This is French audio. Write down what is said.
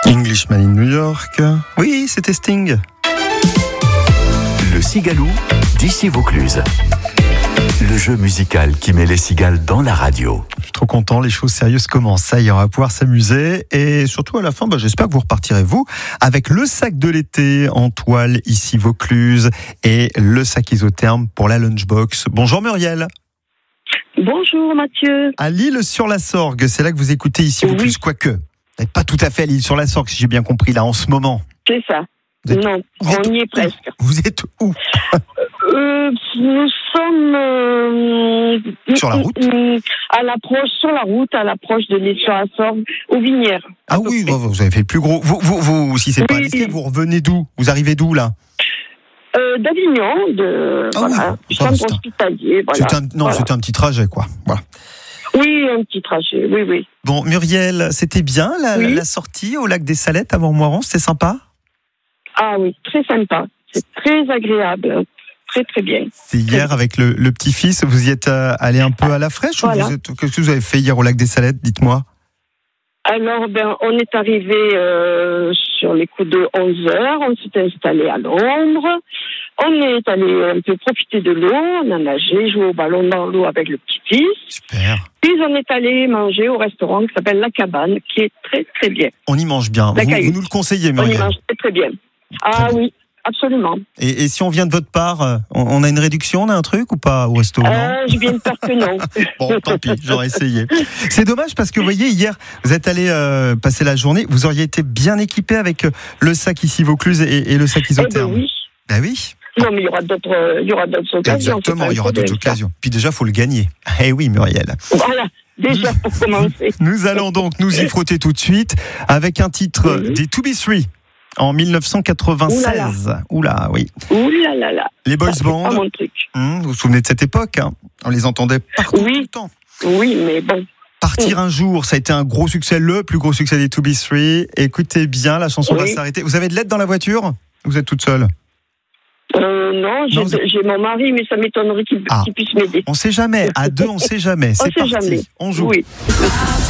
Englishman in New York. Oui, c'était Sting. Le Cigalou d'ici Vaucluse. Le jeu musical qui met les cigales dans la radio. Je suis trop content, les choses sérieuses commencent. Ça y est, on va pouvoir s'amuser. Et surtout à la fin, j'espère que vous repartirez, vous, avec le sac de l'été en toile ici Vaucluse et le sac isotherme pour la lunchbox. Bonjour Muriel. Bonjour Mathieu. À L'Isle-sur-la-Sorgue, c'est là que vous écoutez ici Vaucluse, quoique. Vous n'êtes pas tout à fait à L'Isle-sur-la-Sorgue, si j'ai bien compris, là, en ce moment. C'est ça. Non, on y est presque. Vous êtes où? Nous sommes sur la route, sur la route, à l'approche de l'Isle-sur-la-Sorgue, aux Vinières. Ah oui, vous avez fait le plus gros. Vous si c'est pas indiscret, vous revenez d'où? Vous arrivez d'où là? D'Avignon, du centre hospitalier. Voilà. C'était un petit trajet, quoi. Voilà. Oui, un petit trajet, oui. Bon, Muriel, c'était bien la sortie au lac des Salettes à Montmorency, c'était sympa? Ah oui, très sympa. C'est très agréable. Très, très bien. C'est hier avec le petit-fils, vous y êtes allé un peu à la fraîche? Voilà. Qu'est-ce que vous avez fait hier au lac des Salettes, dites-moi? Alors, on est arrivé sur les coups de 11h, on s'est installé à l'ombre, on est allé un peu profiter de l'eau, on a nagé, joué au ballon dans l'eau avec le petit-fils. Super. Puis on est allé manger au restaurant qui s'appelle La Cabane, qui est très très bien. On y mange bien, vous nous le conseillez, Muriel? On y mange très très bien. Ah oui, absolument. Et si on vient de votre part, on a une réduction, on a un truc ou pas au resto? Je viens de faire que non. Bon, tant pis, j'aurais essayé. C'est dommage parce que vous voyez, hier, vous êtes allé passer la journée, vous auriez été bien équipé avec le sac ici Vaucluse et le sac isotherme. Oui. Ben oui. Non, mais il y aura d'autres occasions. Exactement, il y aura d'autres occasions. Puis déjà, il faut le gagner. Eh oui, Muriel. Voilà, déjà pour commencer. Nous allons donc nous y frotter tout de suite avec un titre des To Be Three en 1996. Oula, oui. Oulala. Les boys band. C'est pas mon truc. Vous vous souvenez de cette époque, hein? On les entendait partout tout le temps. Oui, mais bon. Partir un jour, ça a été un gros succès, le plus gros succès des To Be Three. Écoutez bien, la chanson va s'arrêter. Vous avez de l'aide dans la voiture? Vous êtes toute seule? Non, j'ai mon mari, mais ça m'étonnerait qu'il puisse m'aider. On sait jamais. À deux, on sait jamais. C'est parti. Jamais. On joue. Oui.